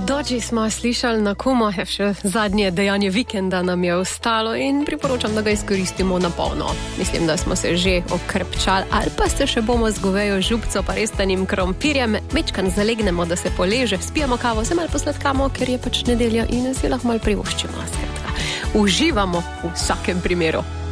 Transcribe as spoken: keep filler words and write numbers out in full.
Doči smo slišali na Kumo, še zadnje dejanje vikenda nam je ostalo in priporočam, da ga izkoristimo na polno. Mislim, da smo se že okrepčali, ali pa ste še bomo z govejo župco pa restanim krompirjem, mečkan zalegnemo, da se poleže, spijemo kavo, se malo posladkamo, ker je pač nedelja in si lahko malo privoščimo. Skratka, uživamo v vsakem primeru.